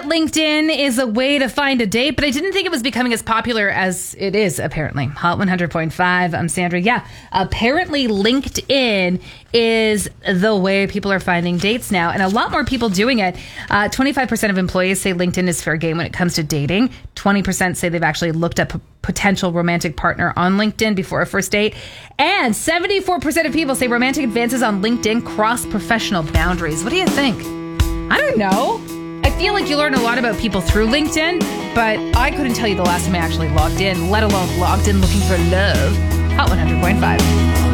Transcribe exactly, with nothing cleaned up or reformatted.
LinkedIn is a way to find a date, but I didn't think it was becoming as popular as it is, apparently. Hot one hundred point five, I'm Sandra. Yeah, apparently LinkedIn is the way people are finding dates now, and a lot more people doing it. Uh, twenty-five percent of employees say LinkedIn is fair game when it comes to dating. twenty percent say they've actually looked up a potential romantic partner on LinkedIn before a first date. And seventy-four percent of people say romantic advances on LinkedIn cross professional boundaries. What do you think? I don't know. I feel like you learn a lot about people through LinkedIn, but I couldn't tell you the last time I actually logged in, let alone logged in looking for love. Hot one hundred point five.